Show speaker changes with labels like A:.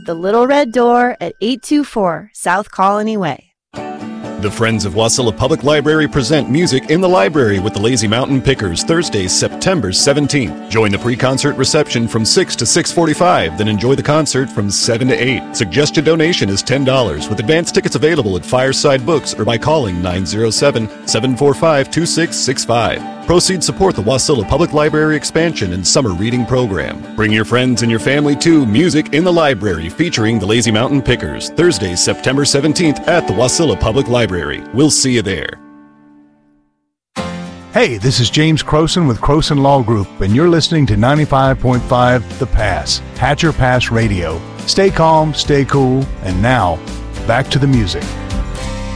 A: The Little Red Door at 824 South Colony Way.
B: The Friends of Wasilla Public Library present Music in the Library with the Lazy Mountain Pickers, Thursday, September 17th. Join the pre-concert reception from 6 to 6:45, then enjoy the concert from 7 to 8. Suggested donation is $10, with advance tickets available at Fireside Books or by calling 907-745-2665. Proceeds support the Wasilla Public Library expansion and summer reading program. Bring your friends and your family to Music in the Library featuring the Lazy Mountain Pickers, Thursday, September 17th at the Wasilla Public Library. We'll see you there.
C: Hey, this is James Croson with Croson Law Group, and you're listening to 95.5 The Pass, Hatcher Pass Radio. Stay calm, stay cool, and now, back to the music.